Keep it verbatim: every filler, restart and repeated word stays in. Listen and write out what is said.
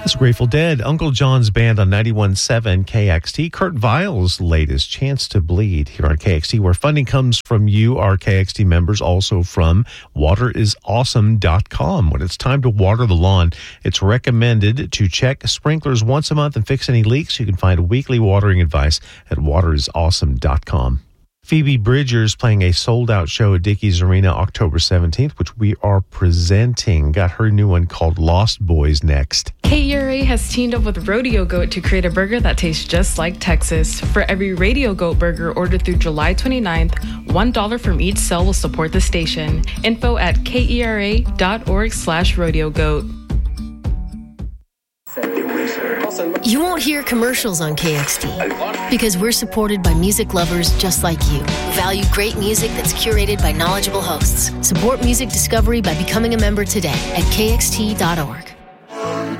That's Grateful Dead, Uncle John's Band on ninety-one point seven K X T. Kurt Vile's latest, Chance to Bleed, here on K X T, where funding comes from you, our K X T members, also from water is awesome dot com. When it's time to water the lawn, it's recommended to check sprinklers once a month and fix any leaks. You can find weekly watering advice at water is awesome dot com. Phoebe Bridgers playing a sold-out show at Dickies Arena October seventeenth, which we are presenting. Got her new one called Lost Boys next. K E R A has teamed up with Rodeo Goat to create a burger that tastes just like Texas. For every Radio Goat burger ordered through July twenty-ninth, one dollar from each sale will support the station. Info at kera.org slash rodeo goat. You won't hear commercials on K X T because we're supported by music lovers just like you who value great music that's curated by knowledgeable hosts. Support music discovery by becoming a member today at k x t dot org.